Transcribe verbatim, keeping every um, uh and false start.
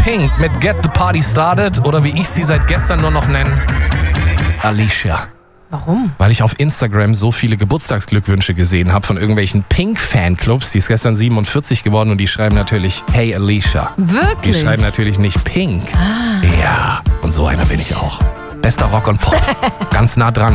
Pink mit Get the Party Started oder wie ich sie seit gestern nur noch nenne, Alicia. Warum? Weil ich auf Instagram so viele Geburtstagsglückwünsche gesehen habe von irgendwelchen Pink-Fanclubs. Die ist gestern siebenundvierzig geworden und die schreiben natürlich, hey Alicia. Wirklich? Die schreiben natürlich nicht Pink. Ah. Ja, und so einer bin ich auch. Bester Rock und Pop. Ganz nah dran.